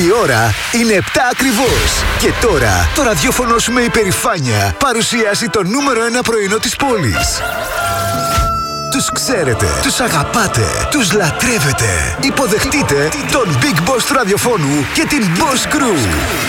Η ώρα είναι 7 ακριβώς. Και τώρα το ραδιόφωνο σου με υπερηφάνεια παρουσιάζει το νούμερο 1 πρωινό της πόλης. Τους ξέρετε, τους αγαπάτε, τους λατρεύετε. Υποδεχτείτε τον Big Boss του ραδιοφώνου και την Boss Crew.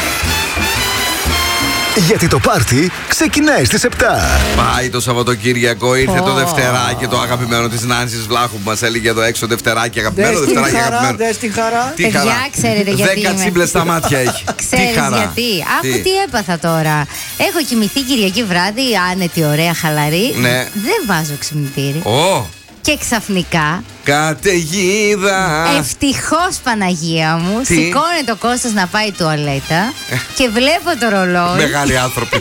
Γιατί το πάρτι ξεκινάει στις 7. Πάει το Σαββατοκύριακο, ήρθε το Δευτεράκι, το αγαπημένο της Νάνσης Βλάχου που μας έλεγε εδώ έξω. Δευτεράκι, αγαπημένο, Δευτεράκι, αγαπημένο. Δες την χαρά. Τι χαρά. Ξέρετε γιατί 10 τσίμπλες στα μάτια έχει. Ξέρεις γιατί. Άκου τι έπαθα τώρα. Έχω κοιμηθεί Κυριακή βράδυ, άνετη, ωραία, χαλαρή. Ναι. Δεν βάζω ξυπνητήρι. Και ξαφνικά. Καταιγίδα. Ευτυχώς, Παναγία μου, σηκώνεται ο Κώστας να πάει τουαλέτα και βλέπω το ρολόι. Μεγάλοι άνθρωποι.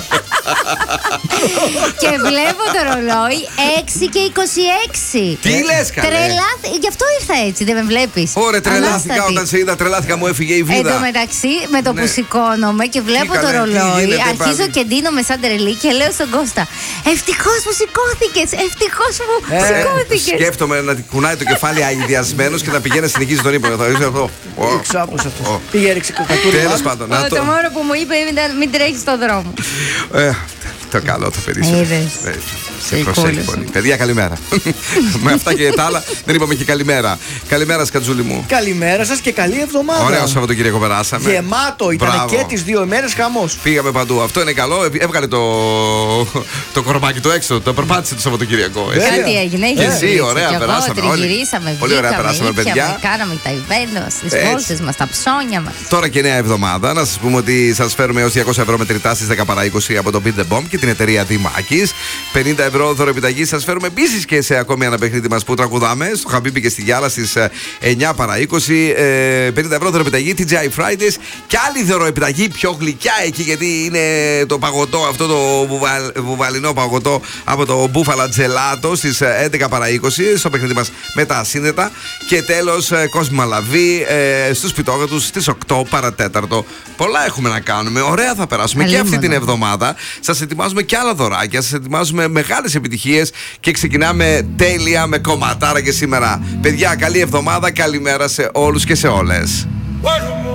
Και βλέπω το ρολόι 6 και 26. Τι λες, καλέ? Γι' αυτό ήρθα έτσι, δεν με βλέπεις? Ωραία, τρελάθηκα όταν σε είδα, τρελάθηκα, μου έφυγε η βίδα. Εν τω μεταξύ, με το που σηκώνομαι και βλέπω το ρολόι, αρχίζω και ντύνομαι σαν τρελή και λέω στον Κώστα: ευτυχώς μου σηκώθηκες, ευτυχώς μου σηκώθηκες. Σκέφτομαι να κουνάει το κεφάλι αηδιασμένος και να πηγαίνει συνεχίζει τον ύπνο. Θα ρίξει αυτό. Εξάπως αυτό. Πήγε έριξε κοκατούρι. Τέλος πάντων. Το μόνο που μου είπε ήταν μην τρέχεις στον δρόμο. Το καλό το παιδί σου. Είδες. Σε προσέχει πολύ. Παιδιά, καλημέρα. Με αυτά και τα άλλα δεν είπαμε και καλημέρα. Καλημέρα, Σκατζούλη μου. Καλημέρα σας και καλή εβδομάδα. Ωραίο Σαββατοκύριακο περάσαμε. Γεμάτο, ήταν και τις 2 ημέρες χαμός. Πήγαμε παντού. Αυτό είναι καλό. Έβγαλε το κορμάκι του έξω. Το περπάτησε το Σαββατοκύριακο. Κάτι έγινε. Και εσύ, ωραία, περάσαμε. Τριγυρίσαμε, πολύ ωραία περάσαμε, παιδιά. Κάναμε τα events, τις βόλτες μας, τα ψώνια μας. Τώρα και νέα εβδομάδα. Να σας πούμε ότι σας φέρουμε έως 200 ευρώ μετρητά στις 10 παρά 20 από το Beat the Bomb και την εταιρεία Δημάκης. 50 ευρώ δωρεπιταγή. Σας φέρουμε επίσης και σε ακόμη ένα παιχνίδι μας που τραγουδάμε στο Χαμπίπι και στη Γιάλα στις 9 παρά 20. 50 ευρώ δωρεπιταγή, TGI Fridays και άλλη δωρεπιταγή πιο γλυκιά εκεί, γιατί είναι το παγωτό, αυτό το βουβαλινό παγωτό από το Μπούφαλα Τζελάτο στις 11 παρά 20 στο παιχνίδι μας με τα σύνδετα. Και τέλος, Κόσμημα Λαβή στους Πιτόγατους στις 8 παρατέταρτο. Πολλά έχουμε να κάνουμε. Ωραία θα περάσουμε και αυτή την εβδομάδα. Σας ετοιμάζουμε και άλλα δωράκια. Σας ετοιμάζουμε μεγάλες επιτυχίες και ξεκινάμε τέλεια με κομματάρα και σήμερα. Παιδιά, καλή εβδομάδα. Καλημέρα σε όλους και σε όλες.